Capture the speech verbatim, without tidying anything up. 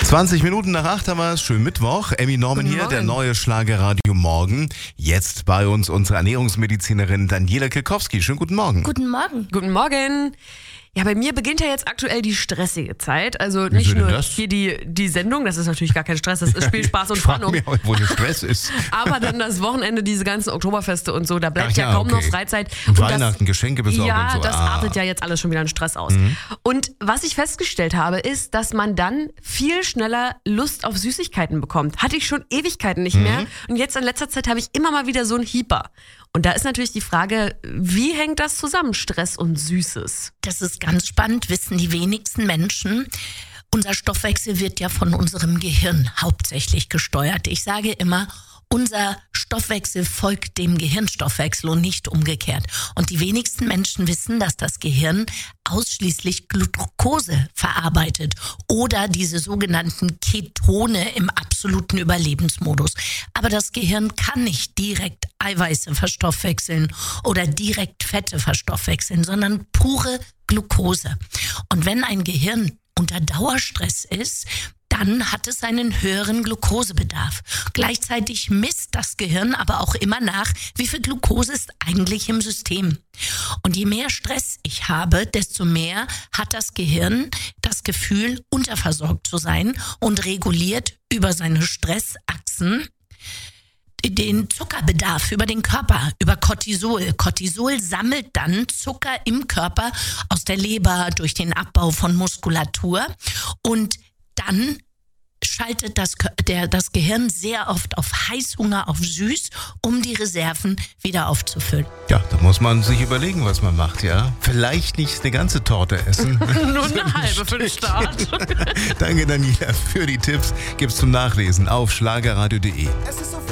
zwanzig Minuten nach acht haben wir es. Schönen Mittwoch. Emmy Norman hier, der neue Schlagerradio Morgen. Jetzt bei uns unsere Ernährungsmedizinerin Daniela Kilkowski. Schönen guten Morgen. Guten Morgen. Guten Morgen. Ja, bei mir beginnt ja jetzt aktuell die stressige Zeit. Also nicht Wieso denn nur das? hier die, die Sendung, das ist natürlich gar kein Stress, das ist Spiel, Spaß und Ich frage Spannung. mich auch, wo der Stress ist. Aber dann das Wochenende, diese ganzen Oktoberfeste und so, da bleibt Ach ja, ja, kaum okay. noch Freizeit. Und das- Weihnachten, Geschenke besorgen Ja, und so. das Ah. artet ja jetzt alles schon wieder in Stress aus. Und was ich festgestellt habe, ist, dass man dann viel schneller Lust auf Süßigkeiten bekommt. Hatte ich schon Ewigkeiten nicht mehr. Und jetzt in letzter Zeit habe ich immer mal wieder so einen Hieper. Und da ist natürlich die Frage, wie hängt das zusammen, Stress und Süßes? Das ist ganz spannend, wissen die wenigsten Menschen. Unser Stoffwechsel wird ja von unserem Gehirn hauptsächlich gesteuert. Ich sage immer, unser Stoffwechsel folgt dem Gehirnstoffwechsel und nicht umgekehrt. Und die wenigsten Menschen wissen, dass das Gehirn ausschließlich Glucose verarbeitet oder diese sogenannten Ketone im absoluten Überlebensmodus. Aber das Gehirn kann nicht direkt Eiweiße verstoffwechseln oder direkt Fette verstoffwechseln, sondern pure Glucose. Und wenn ein Gehirn unter Dauerstress ist, dann hat es einen höheren Glukosebedarf. Gleichzeitig misst das Gehirn aber auch immer nach, wie viel Glucose ist eigentlich im System. Und je mehr Stress ich habe, desto mehr hat das Gehirn das Gefühl, unterversorgt zu sein und reguliert über seine Stressachsen den Zuckerbedarf über den Körper, über Cortisol. Cortisol sammelt dann Zucker im Körper aus der Leber durch den Abbau von Muskulatur und dann schaltet das, der, das Gehirn sehr oft auf Heißhunger, auf süß, um die Reserven wieder aufzufüllen. Ja, da muss man sich überlegen, was man macht, ja. Vielleicht nicht eine ganze Torte essen. Nur eine halbe für den Start. Danke, Daniela, für die Tipps. Gibt's zum Nachlesen auf schlagerradio punkt de. Es ist so